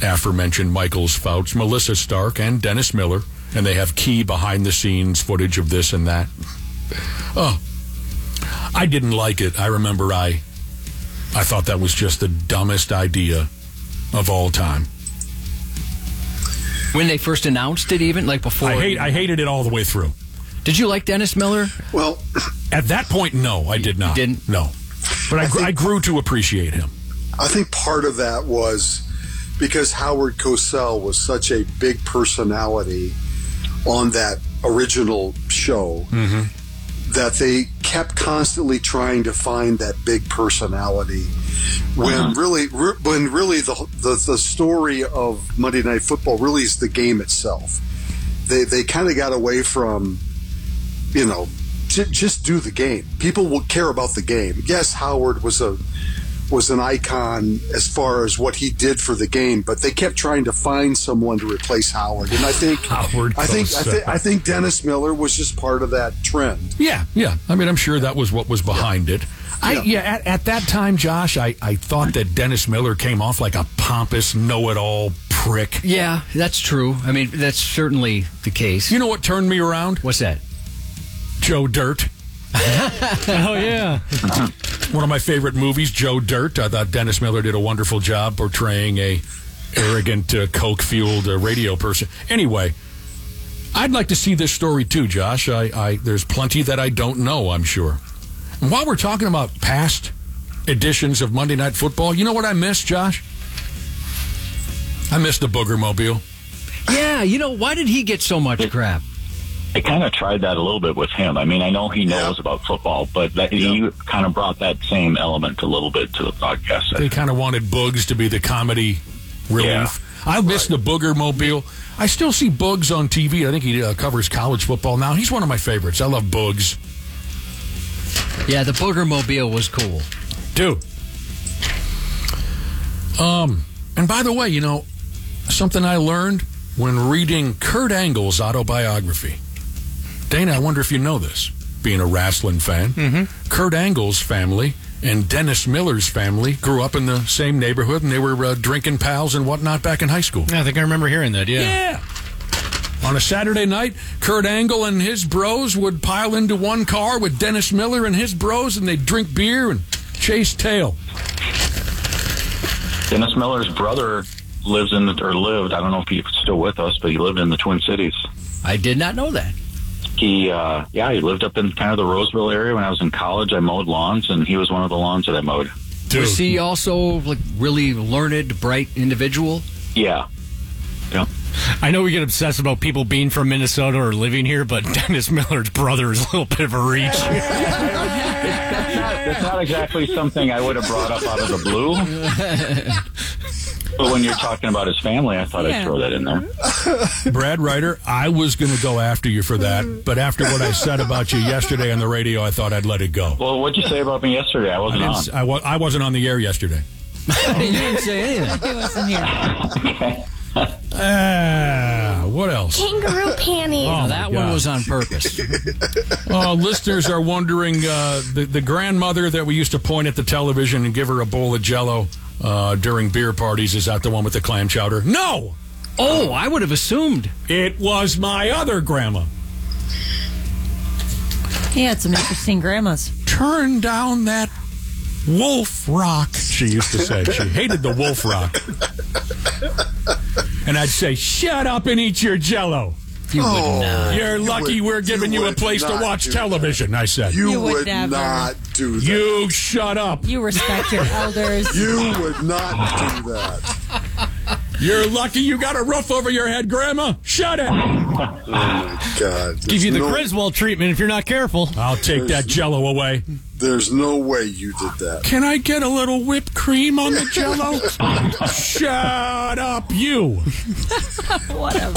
aforementioned Michaels Fouts, Melissa Stark, and Dennis Miller, and they have key behind-the-scenes footage of this and that. Oh, I didn't like it. I remember I thought that was just the dumbest idea of all time. When they first announced it, even like before, I hated it all the way through. Did you like Dennis Miller? Well, at that point, no, I did not. You didn't? No, but I grew to appreciate him. I think part of that was because Howard Cosell was such a big personality on that original show that they kept constantly trying to find that big personality. When really the story of Monday Night Football really is the game itself. They kind of got away from, just do the game. People will care about the game. Yes, Howard was an icon as far as what he did for the game, but they kept trying to find someone to replace Howard. And I think I think Dennis Miller was just part of that trend. Yeah. I mean, I'm sure that was what was behind it. At that time, Josh, I thought that Dennis Miller came off like a pompous, know-it-all prick. Yeah, that's true. I mean, that's certainly the case. You know what turned me around? What's that? Joe Dirt. Oh, yeah. One of my favorite movies, Joe Dirt. I thought Dennis Miller did a wonderful job portraying a arrogant, coke-fueled radio person. Anyway, I'd like to see this story too, Josh. There's plenty that I don't know, I'm sure. And while we're talking about past editions of Monday Night Football, you know what I missed, Josh? I missed the Booger Mobile. Yeah, why did he get so much crap? I kind of tried that a little bit with him. I mean, I know he knows about football, but he kind of brought that same element a little bit to the podcast. They kind of wanted Boogs to be the comedy relief. Yeah. I miss the Booger Mobile. I still see Boogs on TV. I think he covers college football now. He's one of my favorites. I love Boogs. Yeah, the Booger Mobile was cool. Dude. And by the way, something I learned when reading Kurt Angle's autobiography. Dana, I wonder if you know this, being a wrestling fan. Kurt Angle's family and Dennis Miller's family grew up in the same neighborhood, and they were drinking pals and whatnot back in high school. Yeah, I think I remember hearing that, Yeah. On a Saturday night, Kurt Angle and his bros would pile into one car with Dennis Miller and his bros, and they'd drink beer and chase tail. Dennis Miller's brother lived, I don't know if he's still with us, but he lived in the Twin Cities. I did not know that. He lived up in kind of the Roseville area. When I was in college, I mowed lawns, and he was one of the lawns that I mowed. Dude. Was he also really learned, bright individual? Yeah. Yeah. I know we get obsessed about people being from Minnesota or living here, but Dennis Miller's brother is a little bit of a reach. That's not exactly something I would have brought up out of the blue. But when you're talking about his family, I thought I'd throw that in there. Brad Ryder, I was going to go after you for that, but after what I said about you yesterday on the radio, I thought I'd let it go. Well, what'd you say about me yesterday? I wasn't on. I wasn't on the air yesterday. You didn't say anything. He wasn't here. What else? Kangaroo panties. Oh, that one was on purpose. Listeners are wondering, the grandmother that we used to point at the television and give her a bowl of Jell-O during beer parties, is that the one with the clam chowder? No! Oh, I would have assumed. It was my other grandma. He had some interesting grandmas. Turn down that Wolf Rock, she used to say. She hated the Wolf Rock. And I'd say, shut up and eat your Jell-O. You would not. You're lucky we're giving you a place to watch television, I said. You would not do that. You shut up. You respect your elders. You would not do that. You're lucky you got a roof over your head, Grandma. Shut it. Oh, my God. Give you the Griswold treatment if you're not careful. I'll take that Jell-O away. There's no way you did that. Can I get a little whipped cream on the Jell-O? Shut up, you. Whatever.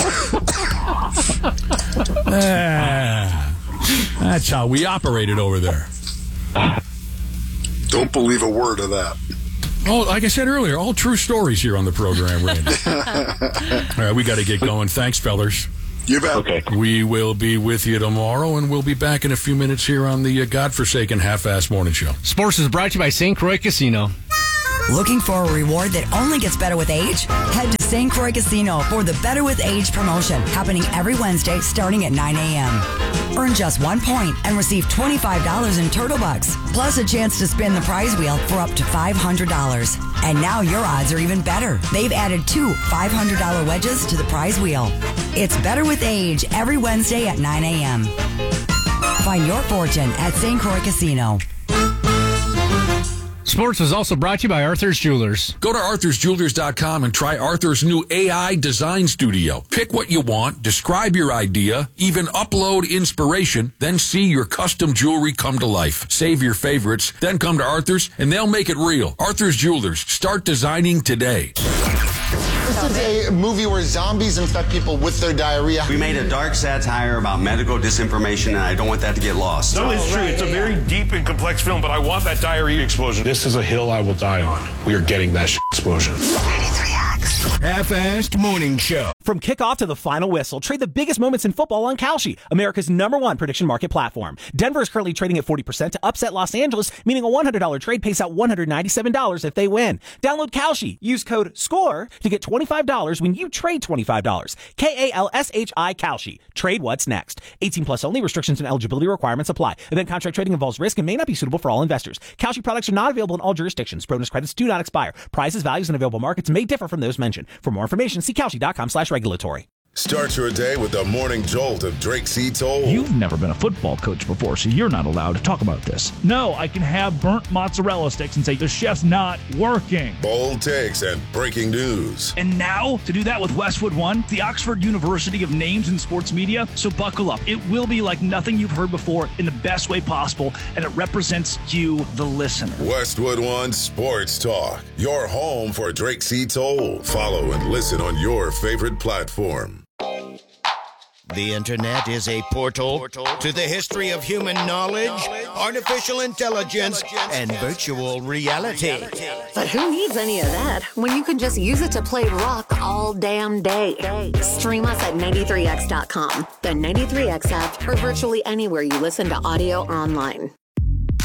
That's how we operated over there. Don't believe a word of that. Oh, like I said earlier, all true stories here on the program, Randy. All right, we got to get going. Thanks, fellers. You bet. Okay. We will be with you tomorrow, and we'll be back in a few minutes here on the godforsaken Half-Ass Morning Show. Sports is brought to you by St. Croix Casino. Looking for a reward that only gets better with age? Head to St. Croix Casino for the Better with Age promotion, happening every Wednesday starting at 9 a.m. Earn just 1 point and receive $25 in Turtle Bucks, plus a chance to spin the prize wheel for up to $500. And now your odds are even better. They've added 2 $500 wedges to the prize wheel. It's Better with Age every Wednesday at 9 a.m. Find your fortune at St. Croix Casino. Sports was also brought to you by Arthur's Jewelers. Go to arthursjewelers.com and try Arthur's new AI design studio. Pick what you want, describe your idea, even upload inspiration, then see your custom jewelry come to life. Save your favorites, then come to Arthur's and they'll make it real. Arthur's Jewelers. Start designing today. This is a movie where zombies infect people with their diarrhea. We made a dark satire about medical disinformation, and I don't want that to get lost. No, it's true. It's a very deep and complex film, but I want that diarrhea explosion. This is a hill I will die on. We are getting that explosion. 93X. Half-assed morning show. From kickoff to the final whistle, trade the biggest moments in football on Kalshi, America's #1 prediction market platform. Denver is currently trading at 40% to upset Los Angeles, meaning a $100 trade pays out $197 if they win. Download Kalshi. Use code SCORE to get $25 when you trade $25. KALSHI Kalshi. Trade what's next. 18 plus only. Restrictions and eligibility requirements apply. Event contract trading involves risk and may not be suitable for all investors. Kalshi products are not available in all jurisdictions. Bonus credits do not expire. Prices, values, and available markets may differ from those mentioned. For more information, see Kalshi.com/regulatory. Start your day with the morning jolt of Drake C. Toll. You've never been a football coach before, so you're not allowed to talk about this. No, I can have burnt mozzarella sticks and say the chef's not working. Bold takes and breaking news. And now, to do that with Westwood One, the Oxford University of names in sports media, so buckle up. It will be like nothing you've heard before in the best way possible, and it represents you, the listener. Westwood One Sports Talk, your home for Drake C. Toll. Follow and listen on your favorite platform. The internet is a portal to the history of human knowledge, artificial intelligence, and virtual reality. But who needs any of that when you can just use it to play rock all damn day? Stream us at 93x.com, the 93X app, or virtually anywhere you listen to audio online.